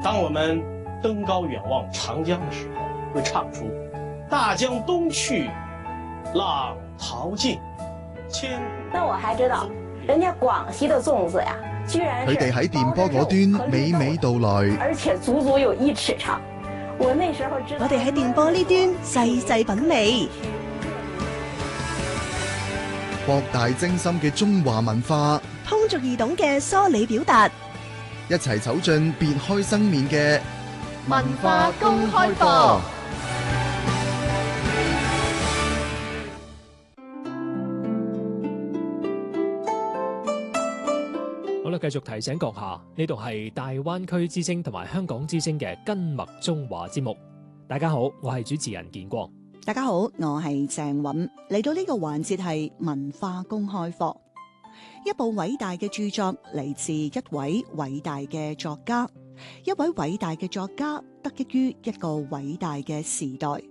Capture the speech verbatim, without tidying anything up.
当我们登高远望长江的时候，会唱出大江东去，浪淘尽，千古。 那我还知道，人家廣西的粽子呀，居然佢哋喺電波嗰端娓娓道來， 而且足足有一尺長。我那時候知道， 我哋喺電波呢端細細品味， 博大精深嘅中華文化， 通俗易懂嘅梳理表達， 一齊走進別開生面嘅文化公開課。 好啦，繼續提醒閣下，呢度係大灣區之聲同埋香港之聲嘅跟麥中華節目。大家好，我係主持人建光。 大家好，我係鄭韻。嚟到呢個環節係文化公開課。一部偉大嘅著作嚟自一位偉大嘅作家，一位偉大嘅作家得益於一個偉大嘅時代。